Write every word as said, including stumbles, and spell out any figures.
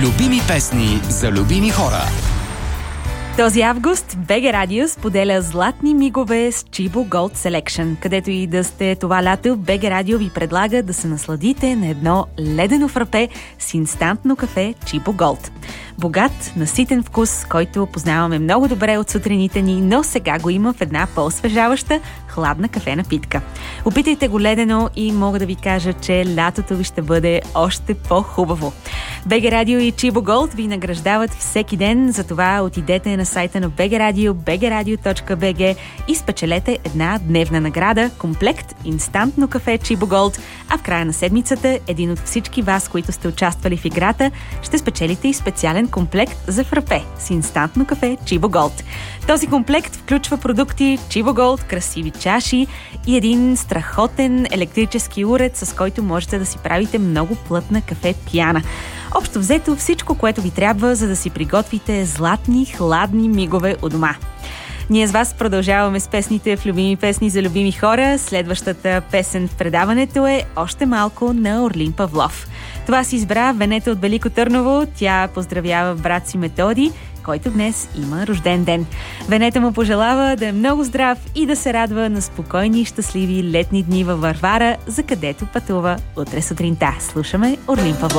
Любими песни за любими хора. Този август БГ Радио споделя златни мигове с Chibo Gold Selection. Където и да сте това лято, БГ Радио ви предлага да се насладите на едно ледено фрапе с инстантно кафе Chibo Gold. Богат, наситен вкус, който познаваме много добре от сутрините ни, но сега го има в една по-освежаваща, хладна кафена питка. Опитайте го ледено и мога да ви кажа, че лятото ви ще бъде още по-хубаво. БГ Радио и Chibo Gold ви награждават всеки ден, затова отидете на сайта на БГ Радио, би джи радио точка би джи и спечелете една дневна награда, комплект инстантно кафе Chibo Gold, а в края на седмицата един от всички вас, които сте участвали в играта, ще спечелите и специален комплект за фрапе с инстантно кафе Chibo Gold. Този комплект включва продукти Chibo Gold, красиви чаши и един страхотен електрически уред, с който можете да си правите много плътна кафе пяна. Общо взето всичко, което ви трябва, за да си приготвите златни, хладни мигове у дома. Ние с вас продължаваме с песните в любими песни за любими хора. Следващата песен в предаването е Още малко на Орлин Павлов. Това си избра Венета от Велико Търново. Тя поздравява брат си Методи, който днес има рожден ден. Венета му пожелава да е много здрав и да се радва на спокойни и щастливи летни дни във Варвара, за където пътува утре сутринта. Слушаме Орлин Павлов.